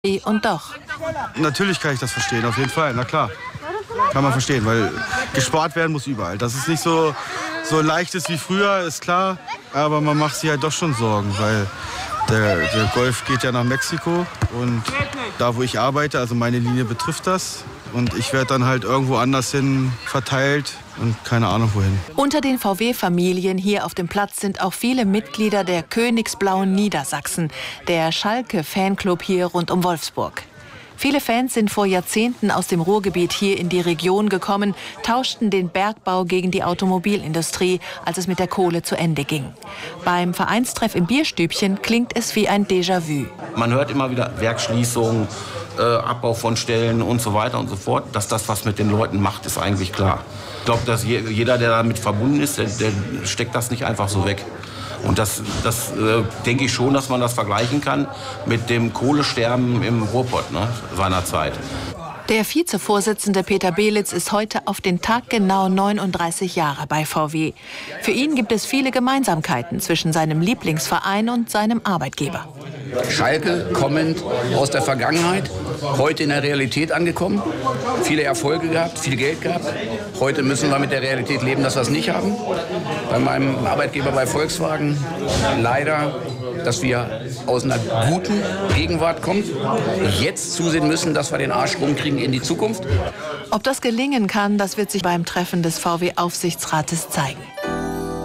Und doch. Natürlich kann ich das verstehen, auf jeden Fall, na klar. Kann man verstehen, weil gespart werden muss überall. Dass es nicht so leicht ist wie früher, ist klar. Aber man macht sich halt doch schon Sorgen, weil der Golf geht ja nach Mexiko. Und da, wo ich arbeite, also meine Linie betrifft das. Und ich werde dann halt irgendwo anders hin verteilt und keine Ahnung wohin. Unter den VW-Familien hier auf dem Platz sind auch viele Mitglieder der Königsblauen Niedersachsen, der Schalke-Fanclub hier rund um Wolfsburg. Viele Fans sind vor Jahrzehnten aus dem Ruhrgebiet hier in die Region gekommen, tauschten den Bergbau gegen die Automobilindustrie, als es mit der Kohle zu Ende ging. Beim Vereinstreff im Bierstübchen klingt es wie ein Déjà-vu. Man hört immer wieder Werksschließungen, Abbau von Stellen und so weiter und so fort. Dass das was mit den Leuten macht, ist eigentlich klar. Ich glaube, dass jeder, der damit verbunden ist, der steckt das nicht einfach so weg. Und das denke ich schon, dass man das vergleichen kann mit dem Kohlesterben im Ruhrpott seinerzeit. Der Vizevorsitzende Peter Belitz ist heute auf den Tag genau 39 Jahre bei VW. Für ihn gibt es viele Gemeinsamkeiten zwischen seinem Lieblingsverein und seinem Arbeitgeber. Schalke kommend aus der Vergangenheit, heute in der Realität angekommen, viele Erfolge gehabt, viel Geld gehabt. Heute müssen wir mit der Realität leben, dass wir es nicht haben. Bei meinem Arbeitgeber bei Volkswagen leider, dass wir aus einer guten Gegenwart kommen, jetzt zusehen müssen, dass wir den Arsch rumkriegen in die Zukunft. Ob das gelingen kann, das wird sich beim Treffen des VW-Aufsichtsrates zeigen.